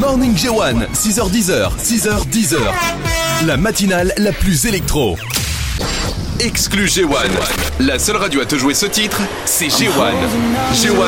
Morning G1, 6h10, 6h10. La matinale la plus électro. Exclu G1. La seule radio à te jouer ce titre, c'est G1. G1.